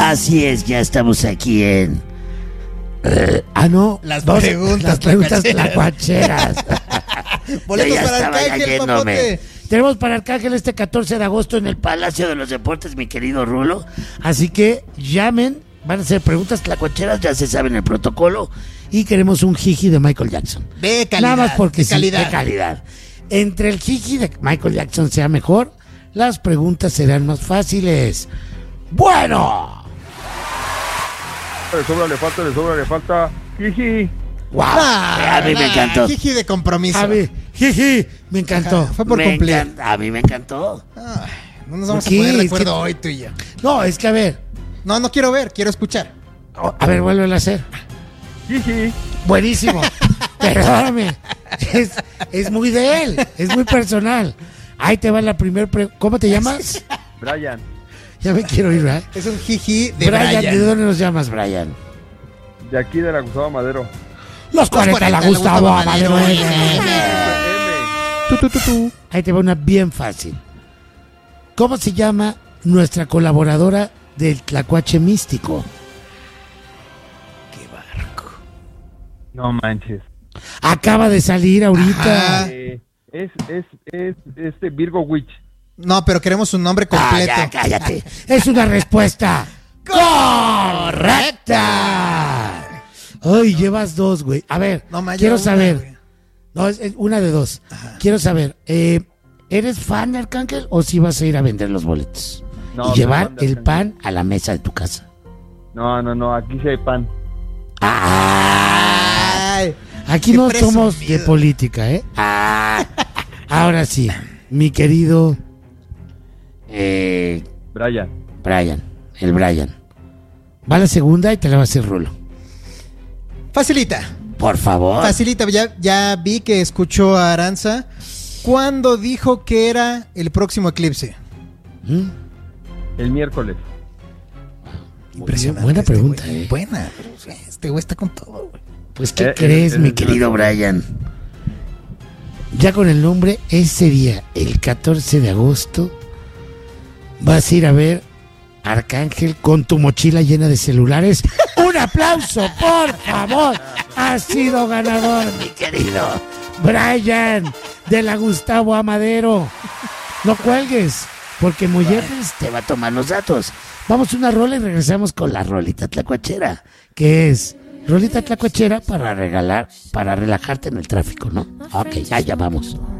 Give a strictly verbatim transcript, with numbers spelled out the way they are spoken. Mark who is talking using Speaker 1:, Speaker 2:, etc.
Speaker 1: Así es, ya estamos aquí en... Uh, ah, no.
Speaker 2: Las
Speaker 1: dos,
Speaker 2: preguntas,
Speaker 1: las preguntas tlacuacheras.
Speaker 2: Boletos
Speaker 1: Yo ya
Speaker 2: para
Speaker 1: estaba
Speaker 2: Arcángel,
Speaker 1: cayéndome.
Speaker 2: papote.
Speaker 1: Tenemos para Arcángel este catorce de agosto en el Palacio de los Deportes, mi querido Rulo. Así que llamen, van a hacer preguntas tlacuacheras, ya se saben el protocolo. Y queremos un jiji de Michael Jackson.
Speaker 2: De calidad.
Speaker 1: Nada más porque
Speaker 2: de
Speaker 1: sí,
Speaker 2: calidad.
Speaker 1: de calidad. Entre el jiji de Michael Jackson sea mejor, las preguntas serán más fáciles. Bueno.
Speaker 3: Le sobra, le falta, le sobra, le falta. Jiji.
Speaker 1: Wow.
Speaker 2: Ah,
Speaker 1: a mí me
Speaker 2: nah,
Speaker 1: encantó.
Speaker 2: Jiji de compromiso.
Speaker 1: A mí, jiji, me encantó.
Speaker 2: Ajá, fue por
Speaker 1: Me
Speaker 2: cumplir.
Speaker 1: encan- A mí me encantó.
Speaker 2: Ay, no nos vamos
Speaker 1: ¿Por qué?
Speaker 2: a poner de
Speaker 1: Es
Speaker 2: acuerdo
Speaker 1: que-
Speaker 2: hoy tú y yo.
Speaker 1: No, es que a ver.
Speaker 2: No, no quiero ver, quiero escuchar.
Speaker 1: oh, A ver, vuelve a hacer.
Speaker 3: Jiji.
Speaker 1: Buenísimo. Perdóname. Es, es muy de él. Es muy personal. Ahí te va la primer pre- ¿Cómo te llamas?
Speaker 3: Brian.
Speaker 1: Ya me quiero ir, ¿verdad?
Speaker 2: Es un jiji de
Speaker 1: Brian,
Speaker 2: Brian.
Speaker 1: ¿de dónde nos llamas, Brian?
Speaker 3: De aquí de la Gustavo Madero.
Speaker 1: Los cuarenta, la Gustavo Amadero.
Speaker 3: M.
Speaker 1: Tú, tú, tú, tú. Ahí te va una bien fácil. ¿Cómo se llama nuestra colaboradora del Tlacuache Místico?
Speaker 3: No manches.
Speaker 1: Acaba de salir ahorita.
Speaker 2: Ajá.
Speaker 3: Eh, es, es, es, este Virgo Witch.
Speaker 2: No, pero queremos un nombre
Speaker 1: Ah,
Speaker 2: completo.
Speaker 1: ya, cállate. Es una respuesta correcta. Ay, llevas dos, güey. A ver,
Speaker 2: No, ma,
Speaker 1: quiero
Speaker 2: lleva una,
Speaker 1: saber.
Speaker 2: güey.
Speaker 1: No, es, es una de dos. Quiero saber, eh, ¿eres fan de Arcángel o si vas a ir a vender los boletos?
Speaker 3: No,
Speaker 1: y
Speaker 3: soy
Speaker 1: llevar
Speaker 3: fan de
Speaker 1: el
Speaker 3: Arcángel.
Speaker 1: pan a la mesa de tu casa.
Speaker 3: No, no, no, aquí sí hay pan.
Speaker 1: Ah,
Speaker 2: Ay,
Speaker 1: aquí
Speaker 2: qué
Speaker 1: no somos de
Speaker 2: presumido.
Speaker 1: política, ¿eh? Ah, ahora sí, mi querido eh,
Speaker 3: Brian.
Speaker 1: Brian, el Brian. Va la segunda y te la va a hacer Rulo.
Speaker 2: Facilita.
Speaker 1: Por favor.
Speaker 2: Facilita. Ya, ya vi que escuchó a Aranza. ¿Cuándo dijo que era el próximo eclipse?
Speaker 1: ¿Mm?
Speaker 3: El miércoles.
Speaker 2: Impresionante.
Speaker 1: Buena
Speaker 2: este
Speaker 1: pregunta,
Speaker 2: güey.
Speaker 1: ¿eh?
Speaker 2: Buena. Este güey está con todo, güey.
Speaker 1: Pues, ¿qué
Speaker 3: Eh,
Speaker 1: crees,
Speaker 3: eh,
Speaker 1: mi
Speaker 3: eh,
Speaker 1: querido
Speaker 3: eh,
Speaker 1: Brian? Ya con el nombre, ese día, el catorce de agosto, vas a ir a ver Arcángel con tu mochila llena de celulares. ¡Un aplauso, por favor! Has sido ganador, mi querido Brian, de la Gustavo Amadero. No cuelgues, porque Molletes te va a tomar los datos. Vamos a una rola y regresamos con la rolita tlacuachera, que es rolita tlacuachera para regalar, para relajarte en el tráfico, ¿no? Ok, ya, ya vamos.